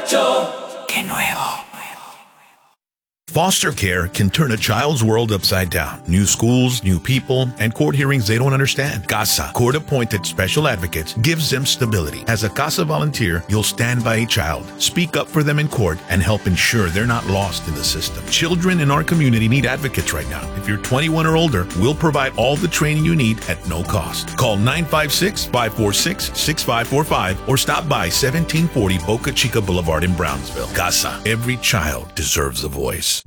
¡Qué nuevo! Foster care can turn a child's world upside down. New schools, new people, and court hearings they don't understand. CASA, court-appointed special advocates, gives them stability. As a CASA volunteer, you'll stand by a child, speak up for them in court, and help ensure they're not lost in the system. Children in our community need advocates right now. If you're 21 or older, we'll provide all the training you need at no cost. Call 956-546-6545 or stop by 1740 Boca Chica Boulevard in Brownsville. CASA, every child deserves a voice.